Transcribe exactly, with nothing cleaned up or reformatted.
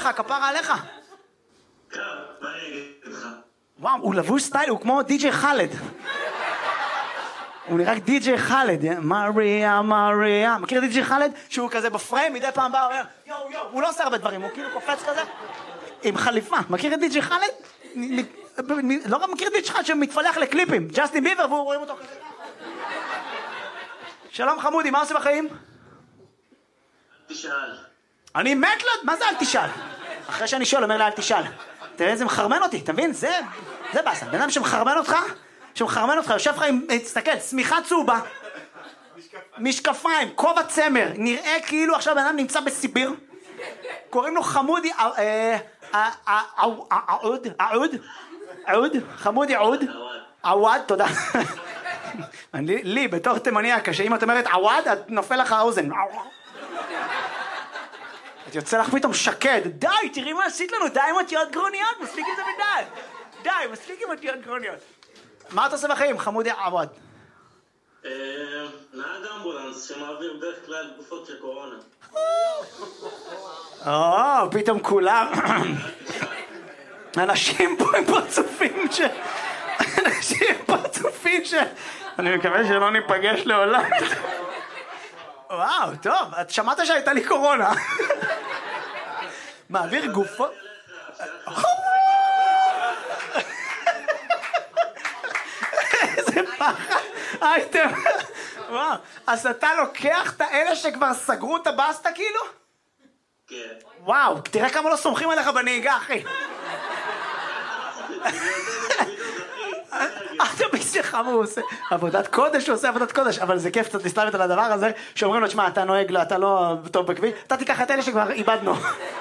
לך, כפרה עליך. קו, מה אני אגיד לך? וואו, הוא לבוש סטייל, הוא כמו די-ג'יי חלד. הוא נראה די-ג'יי חלד, מריה, מריה. מכיר די-ג'יי חלד? שהוא כזה בפריים, מדי פעם בא, אומר, יואו, יואו, הוא לא עושה הרבה דברים, הוא כאילו קופץ כזה, עם חליפה. מכיר את די-ג'יי חלד? לא רק מכיר את די-ג'יי חלד שמתפלח לקליפים, ג'סטין ביבר, והוא רואים אותו כזה. שלום חמודי, מה עושה בחיים? תשאל. אני מת לו, מה זה אל תשאל? אחרי שאני שואל, אומר לה אל תשאל. תראה איזה מחרמן אותי, אתה מבין? זה, זה בסה. בן אדם שמחרמן אותך, שמחרמן אותך, יושב לך עם, תסתכל, צמיחה צהובה, משקפיים, כובע צמר, נראה כאילו עכשיו בן אדם נמצא בסיביר, קוראים לו חמודי, עוד, עוד, עוד, חמודי עוד, עווד, תודה. לי, בתור תימניה, שאם את אומרת עווד, את נופל לך האוזן. את יוצא לך פתאום שקד, די, תראי מה עשית לנו, די עם אותיות גרוניות, מספיק עם זה בדי, די, מספיק עם אותיות גרוניות. מה אתה עושה בחיים, חמודי עווד? נהג אמבולנס שמעביר בדרך כלל תקופות של קורונה. או, פתאום כולם, אנשים פה הם פרצופים ש... אנשים פרצופים ש... אני מקווה שלא ניפגש לעולם. וואו, טוב, את שמעת שהייתה לי קורונה. מעביר גופו... איזה פחד. אייטם. וואו, אז אתה לוקח את האלה שכבר סגרו את הבסטה כאילו? כן. וואו, תראה כמה לא סומכים עליך בנהיגה, אחי. אתה בשבילך, הוא עושה עבודת קודש, הוא עושה עבודת קודש, אבל זה כיף קצת להסתלבט על הדבר הזה, שאומרים לו, תשמע, אתה נוהג, אתה לא טוב בכביש, אתה תיקח את אלה שכבר איבדנו.